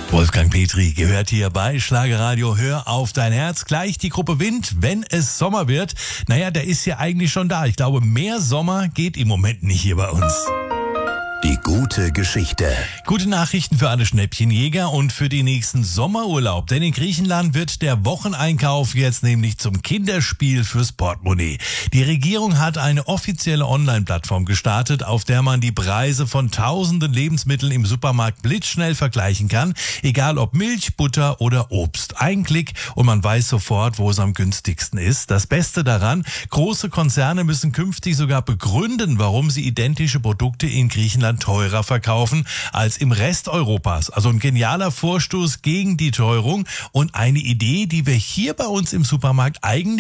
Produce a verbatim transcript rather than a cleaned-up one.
Wolfgang Petri gehört hier bei Schlagerradio. Hör auf dein Herz. Gleich die Gruppe Wind, wenn es Sommer wird. Naja, der ist ja eigentlich schon da. Ich glaube, mehr Sommer geht im Moment nicht hier bei uns. Die gute Geschichte. Gute Nachrichten für alle Schnäppchenjäger und für den nächsten Sommerurlaub. Denn in Griechenland wird der Wocheneinkauf jetzt nämlich zum Kinderspiel fürs Portemonnaie. Die Regierung hat eine offizielle Online-Plattform gestartet, auf der man die Preise von tausenden Lebensmitteln im Supermarkt blitzschnell vergleichen kann. Egal ob Milch, Butter oder Obst. Ein Klick und man weiß sofort, wo es am günstigsten ist. Das Beste daran, große Konzerne müssen künftig sogar begründen, warum sie identische Produkte in Griechenland teurer verkaufen als im Rest Europas. Also ein genialer Vorstoß gegen die Teuerung und eine Idee, die wir hier bei uns im Supermarkt eigentlich